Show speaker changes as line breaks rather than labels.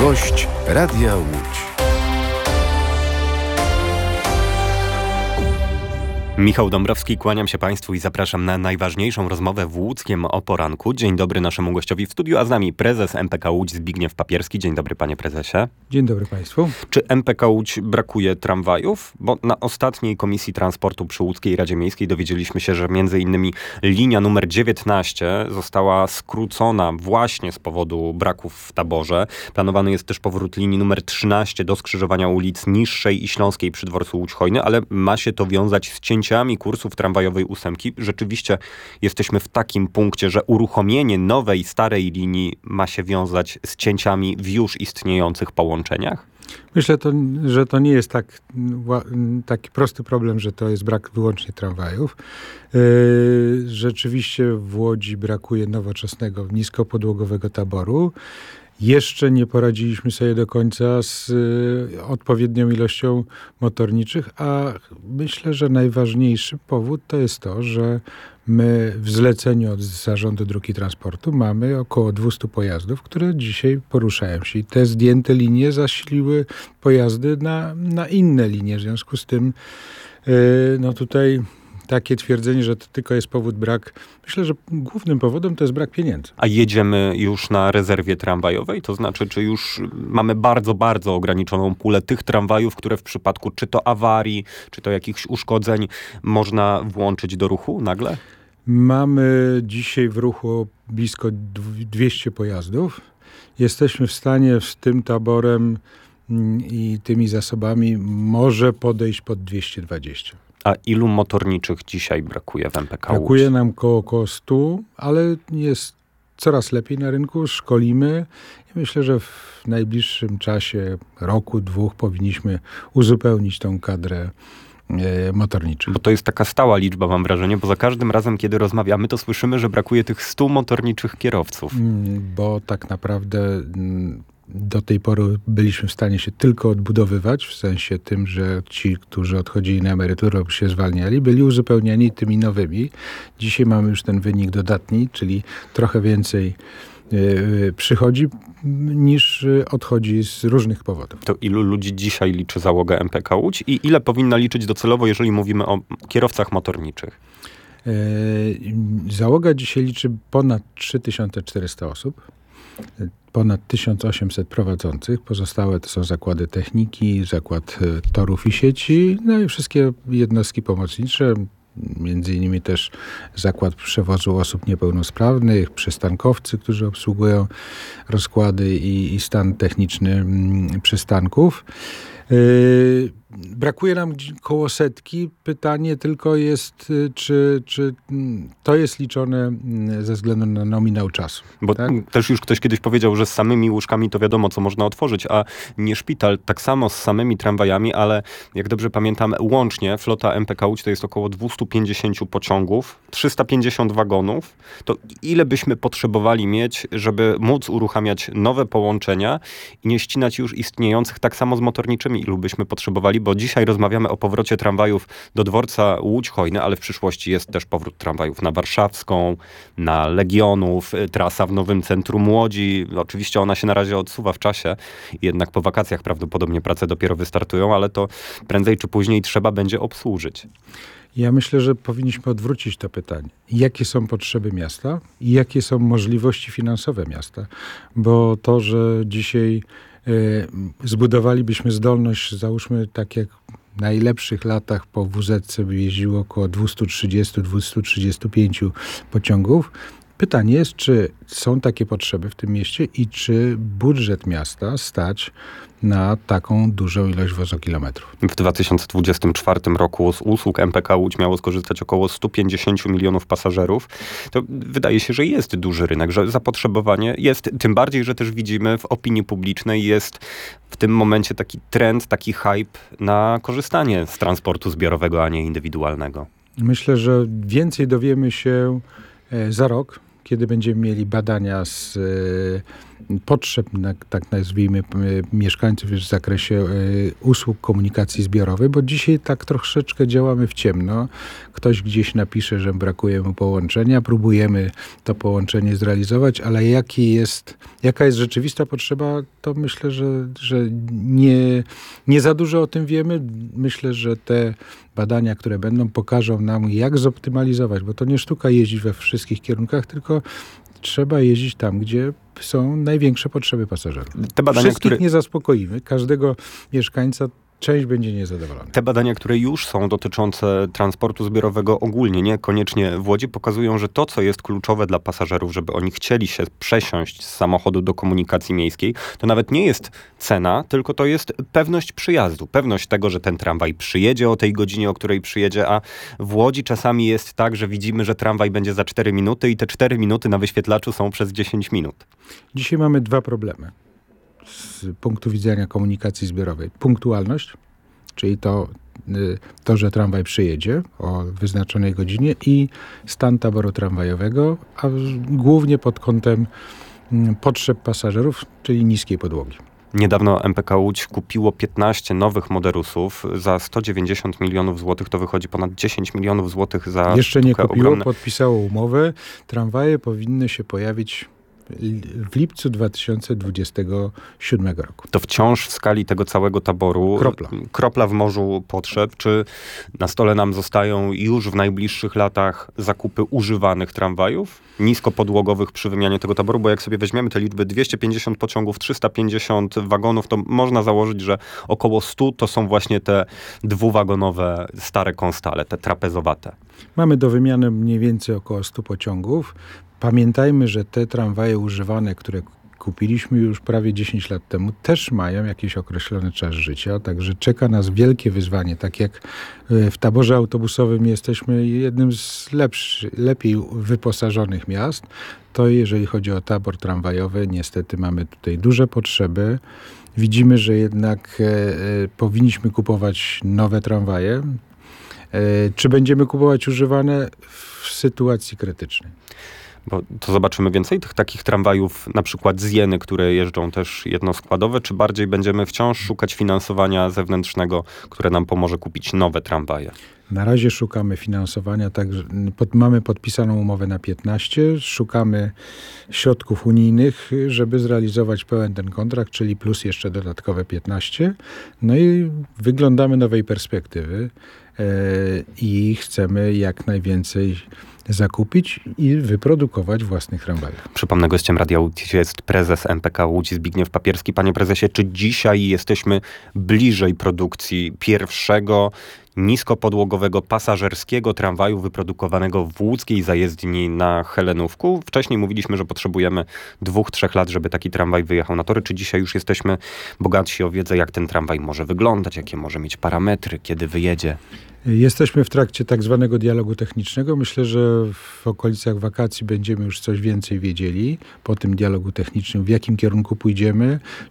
Gość Radia Łódź.
Michał Dąbrowski, kłaniam się Państwu i zapraszam na najważniejszą rozmowę w Łódzkiem o poranku. Dzień dobry naszemu gościowi w studiu, a z nami prezes MPK Łódź Zbigniew Papierski. Dzień dobry, panie prezesie.
Dzień dobry Państwu.
Czy MPK Łódź brakuje tramwajów? Bo na ostatniej Komisji Transportu przy Łódzkiej Radzie Miejskiej dowiedzieliśmy się, że między innymi linia numer 19 została skrócona właśnie z powodu braków w taborze. Planowany jest też powrót linii numer 13 do skrzyżowania ulic Niższej i Śląskiej przy dworcu Łódź-Hojny, ale ma się to wiązać z cięciami kursów tramwajowej 8. Rzeczywiście jesteśmy w takim punkcie, że uruchomienie nowej, starej linii ma się wiązać z cięciami w już istniejących połączeniach?
Myślę, że to nie jest taki prosty problem, że to jest brak wyłącznie tramwajów. Rzeczywiście w Łodzi brakuje nowoczesnego, niskopodłogowego taboru. Jeszcze nie poradziliśmy sobie do końca z odpowiednią ilością motorniczych, a myślę, że najważniejszy powód to jest to, że my w zleceniu od Zarządu Dróg i Transportu mamy około 200 pojazdów, które dzisiaj poruszają się. I te zdjęte linie zasiliły pojazdy na inne linie. W związku z tym tutaj takie twierdzenie, że to tylko jest myślę, że głównym powodem to jest brak pieniędzy.
A jedziemy już na rezerwie tramwajowej? To znaczy, czy już mamy bardzo, bardzo ograniczoną pulę tych tramwajów, które w przypadku czy to awarii, czy to jakichś uszkodzeń można włączyć do ruchu nagle?
Mamy dzisiaj w ruchu blisko 200 pojazdów. Jesteśmy w stanie z tym taborem i tymi zasobami może podejść pod 220.
A ilu motorniczych dzisiaj brakuje w MPK Łódź?
Brakuje nam około 100, ale jest coraz lepiej na rynku, szkolimy i myślę, że w najbliższym czasie, roku, dwóch powinniśmy uzupełnić tą kadrę motorniczych.
Bo to jest taka stała liczba, mam wrażenie, bo za każdym razem, kiedy rozmawiamy, to słyszymy, że brakuje tych 100 motorniczych kierowców.
Bo tak naprawdę do tej pory byliśmy w stanie się tylko odbudowywać, w sensie tym, że ci, którzy odchodzili na emeryturę lub się zwalniali, byli uzupełniani tymi nowymi. Dzisiaj mamy już ten wynik dodatni, czyli trochę więcej przychodzi niż odchodzi z różnych powodów.
To ilu ludzi dzisiaj liczy załoga MPK Łódź i ile powinna liczyć docelowo, jeżeli mówimy o kierowcach motorniczych?
Załoga dzisiaj liczy ponad 3400 osób. Ponad 1800 prowadzących. Pozostałe to są zakłady techniki, zakład torów i sieci, no i wszystkie jednostki pomocnicze, między innymi też zakład przewozu osób niepełnosprawnych, przystankowcy, którzy obsługują rozkłady i stan techniczny przystanków. Brakuje nam koło 100. Pytanie tylko jest, czy to jest liczone ze względu na nominał czasu.
Bo
tak?
Też już ktoś kiedyś powiedział, że z samymi łóżkami to wiadomo, co można otworzyć, a nie szpital. Tak samo z samymi tramwajami, ale jak dobrze pamiętam, łącznie flota MPK Łódź to jest około 250 pociągów, 350 wagonów. To ile byśmy potrzebowali mieć, żeby móc uruchamiać nowe połączenia i nie ścinać już istniejących, tak samo z motorniczymi, ilu byśmy potrzebowali, bo dzisiaj rozmawiamy o powrocie tramwajów do dworca Łódź-Hojny, ale w przyszłości jest też powrót tramwajów na Warszawską, na Legionów, trasa w nowym centrum Łodzi. Oczywiście ona się na razie odsuwa w czasie, jednak po wakacjach prawdopodobnie prace dopiero wystartują, ale to prędzej czy później trzeba będzie obsłużyć.
Ja myślę, że powinniśmy odwrócić to pytanie. Jakie są potrzeby miasta i jakie są możliwości finansowe miasta? Bo to, że dzisiaj zbudowalibyśmy zdolność, załóżmy tak jak w najlepszych latach po WZ by jeździło około 230-235 pociągów. Pytanie jest, czy są takie potrzeby w tym mieście i czy budżet miasta stać na taką dużą ilość wozokilometrów.
W 2024 roku z usług MPK Łódź miało skorzystać około 150 milionów pasażerów. To wydaje się, że jest duży rynek, że zapotrzebowanie jest. Tym bardziej, że też widzimy w opinii publicznej jest w tym momencie taki trend, taki hype na korzystanie z transportu zbiorowego, a nie indywidualnego.
Myślę, że więcej dowiemy się za rok, kiedy będziemy mieli badania z potrzeb, tak nazwijmy, mieszkańców w zakresie usług komunikacji zbiorowej, bo dzisiaj tak troszeczkę działamy w ciemno. Ktoś gdzieś napisze, że brakuje mu połączenia, próbujemy to połączenie zrealizować, ale jaka jest rzeczywista potrzeba, to myślę, że nie za dużo o tym wiemy. Myślę, że te badania, które będą, pokażą nam, jak zoptymalizować, bo to nie sztuka jeździć we wszystkich kierunkach, tylko trzeba jeździć tam, gdzie są największe potrzeby pasażerów.
Te badania,
Wszystkich nie zaspokoimy. Każdego mieszkańca część będzie niezadowolona.
Te badania, które już są dotyczące transportu zbiorowego ogólnie, niekoniecznie w Łodzi, pokazują, że to, co jest kluczowe dla pasażerów, żeby oni chcieli się przesiąść z samochodu do komunikacji miejskiej, to nawet nie jest cena, tylko to jest pewność przyjazdu. Pewność tego, że ten tramwaj przyjedzie o tej godzinie, o której przyjedzie, a w Łodzi czasami jest tak, że widzimy, że tramwaj będzie za 4 minuty i te 4 minuty na wyświetlaczu są przez 10 minut.
Dzisiaj mamy 2 problemy z punktu widzenia komunikacji zbiorowej. Punktualność, czyli to, że tramwaj przyjedzie o wyznaczonej godzinie, i stan taboru tramwajowego, a głównie pod kątem potrzeb pasażerów, czyli niskiej podłogi.
Niedawno MPK Łódź kupiło 15 nowych Moderusów za 190 milionów złotych. To wychodzi ponad 10 milionów złotych za
Jeszcze nie
sztukę.
kupiło,
Ogromne.
podpisało umowę. Tramwaje powinny się pojawić w lipcu 2027 roku.
To wciąż w skali tego całego taboru kropla w morzu potrzeb. Czy na stole nam zostają już w najbliższych latach zakupy używanych tramwajów, niskopodłogowych przy wymianie tego taboru? Bo jak sobie weźmiemy te liczby, 250 pociągów, 350 wagonów, to można założyć, że około 100 to są właśnie te dwuwagonowe stare konstale, te trapezowate.
Mamy do wymiany mniej więcej około 100 pociągów. Pamiętajmy, że te tramwaje używane, które kupiliśmy już prawie 10 lat temu, też mają jakiś określony czas życia, także czeka nas wielkie wyzwanie. Tak jak w taborze autobusowym jesteśmy jednym z lepiej wyposażonych miast, to jeżeli chodzi o tabor tramwajowy, niestety mamy tutaj duże potrzeby. Widzimy, że jednak powinniśmy kupować nowe tramwaje. Czy będziemy kupować używane? W sytuacji krytycznej.
Bo to zobaczymy więcej tych takich tramwajów, na przykład z Jeny, które jeżdżą też jednoskładowe, czy bardziej będziemy wciąż szukać finansowania zewnętrznego, które nam pomoże kupić nowe tramwaje?
Na razie szukamy finansowania, mamy podpisaną umowę na 15, szukamy środków unijnych, żeby zrealizować pełen ten kontrakt, czyli plus jeszcze dodatkowe 15. No i wyglądamy nowej perspektywy i chcemy jak najwięcej zakupić i wyprodukować własnych tramwajów.
Przypomnę, gościem Radia Łódź jest prezes MPK Łódź Zbigniew Papierski. Panie prezesie, czy dzisiaj jesteśmy bliżej produkcji pierwszego niskopodłogowego pasażerskiego tramwaju wyprodukowanego w łódzkiej zajezdni na Helenówku? Wcześniej mówiliśmy, że potrzebujemy 2-3 lat, żeby taki tramwaj wyjechał na tory. Czy dzisiaj już jesteśmy bogatsi o wiedzę, jak ten tramwaj może wyglądać, jakie może mieć parametry, kiedy wyjedzie?
Jesteśmy w trakcie tak zwanego dialogu technicznego. Myślę, że w okolicach wakacji będziemy już coś więcej wiedzieli po tym dialogu technicznym, w jakim kierunku pójdziemy,